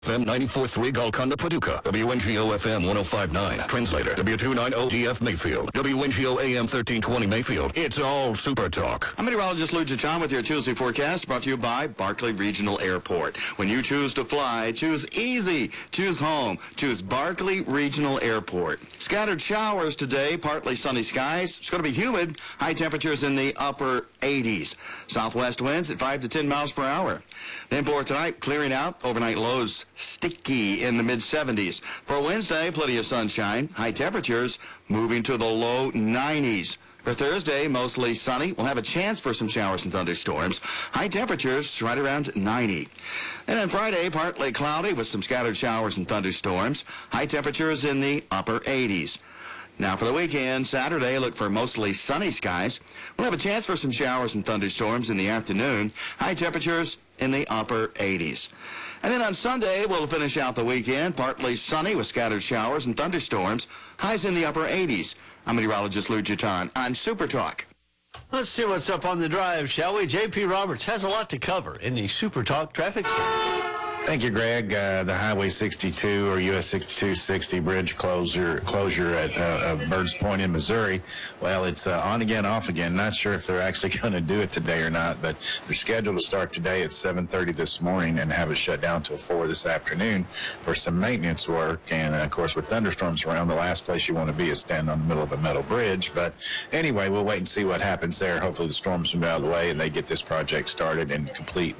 FM 94.3 Golconda, Paducah. WNGO FM 105.9. Translator, W290DF Mayfield. WNGO AM 1320 Mayfield. It's all Super Talk. I'm meteorologist Lou John with your Tuesday forecast, brought to you by Barkley Regional Airport. When you choose to fly, choose easy. Choose home. Choose Barkley Regional Airport. Scattered showers today, partly sunny skies. It's going to be humid. High temperatures in the upper 80s. Southwest winds at 5 to 10 miles per hour. Then for tonight, clearing out. Overnight lows sticky in the mid-70s. For Wednesday, plenty of sunshine. High temperatures moving to the low 90s. For Thursday, mostly sunny. We'll have a chance for some showers and thunderstorms. High temperatures right around 90. And on Friday, partly cloudy with some scattered showers and thunderstorms. High temperatures in the upper 80s. Now for the weekend, Saturday, look for mostly sunny skies. We'll have a chance for some showers and thunderstorms in the afternoon. High temperatures in the upper 80s. And then on Sunday, we'll finish out the weekend, partly sunny with scattered showers and thunderstorms. Highs in the upper 80s. I'm meteorologist Lou Giton on Super Talk. Let's see what's up on the drive, shall we? J.P. Roberts has a lot to cover in the Super Talk traffic. Thank you, Greg. The Highway 62 or US 6260 bridge closure at Birds Point in Missouri. Well, it's on again, off again. Not sure if they're actually going to do it today or not, but they're scheduled to start today at 7:30 this morning and have it shut down till 4 this afternoon for some maintenance work. And, of course, with thunderstorms around, the last place you want to be is stand on the middle of a metal bridge. But anyway, we'll wait and see what happens there. Hopefully the storms move out of the way and they get this project started and complete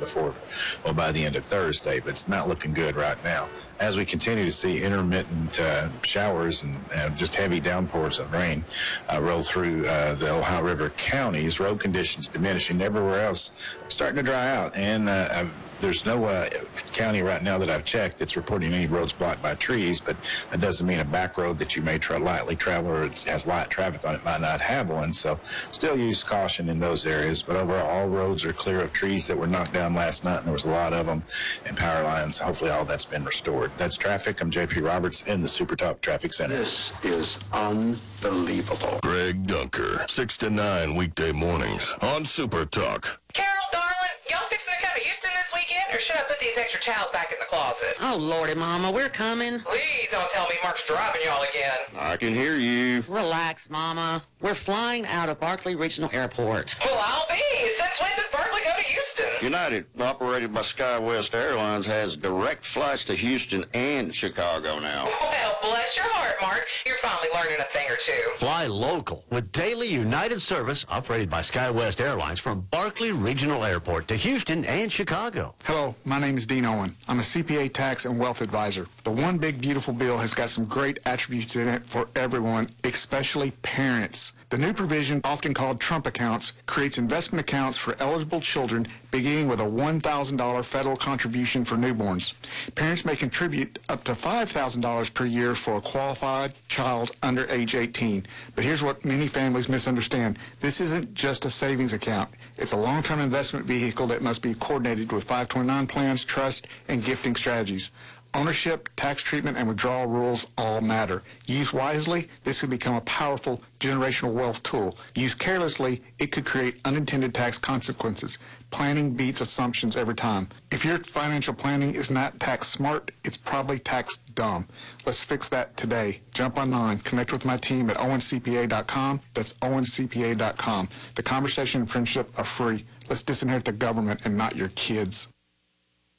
by the end of Thursday. But it's not looking good right now. As we continue to see intermittent showers and just heavy downpours of rain roll through the Ohio River counties, road conditions diminishing. Everywhere else starting to dry out. And there's no county right now that I've checked that's reporting any roads blocked by trees, but that doesn't mean a back road that you may lightly travel or it has light traffic on it might not have one. So still use caution in those areas. But overall, all roads are clear of trees that were knocked down last night, and there was a lot of them, and power lines. Hopefully all that's been restored. That's traffic. I'm J.P. Roberts in the Super Talk Traffic Center. This is unbelievable. Greg Dunker, 6 to 9 weekday mornings on Super Talk. Carol, darling, y'all fixing to come to Houston this weekend, or should I put these extra towels back in the closet? Oh, Lordy, Mama, we're coming. Please don't tell me Mark's driving y'all again. I can hear you. Relax, Mama. We're flying out of Barkley Regional Airport. Well, I'll be. Since when does Berkeley go to Houston? United, operated by SkyWest Airlines, has direct flights to Houston and Chicago now. Well, bless your heart, Mark. You're finally learning a thing or two. Fly local with daily United service operated by SkyWest Airlines from Barkley Regional Airport to Houston and Chicago. Hello, my name is Dean Owen. I'm a CPA tax and wealth advisor. The One Big Beautiful Bill has got some great attributes in it for everyone, especially parents. The new provision, often called Trump accounts, creates investment accounts for eligible children beginning with a $1,000 federal contribution for newborns. Parents may contribute up to $5,000 per year for a qualified child under age 18. But here's what many families misunderstand. This isn't just a savings account. It's a long-term investment vehicle that must be coordinated with 529 plans, trust, and gifting strategies. Ownership, tax treatment, and withdrawal rules all matter. Used wisely, this could become a powerful generational wealth tool. Used carelessly, it could create unintended tax consequences. Planning beats assumptions every time. If your financial planning is not tax smart, it's probably tax dumb. Let's fix that today. Jump online. Connect with my team at owencpa.com. That's owencpa.com. The conversation and friendship are free. Let's disinherit the government and not your kids.